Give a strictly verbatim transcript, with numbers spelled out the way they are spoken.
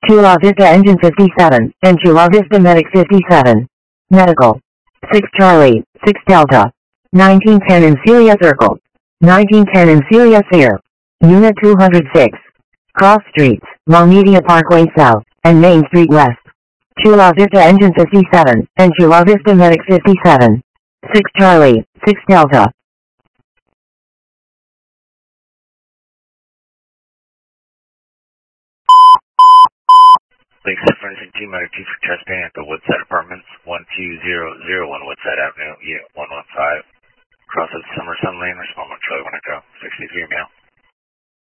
Chula Vista Engine fifty-seven, and Chula Vista Medic fifty-seven. Medical. six Charlie, six Delta. nineteen ten in Celia Circle. nineteen ten in Celia Sphere. Unit two hundred six. Cross Streets, Long Media Parkway South, and Main Street West. Chula Vista Engine fifty-seven, and Chula Vista Medic fifty-seven. six Charlie, six Delta. Thanks for furnishing Team Medic two for testing at the Woodside Apartments, one two zero zero one Woodside Avenue, Unit one one five. Cross at Summer Sun Lane, Respond one Charlie one Echo, sixty-three mail.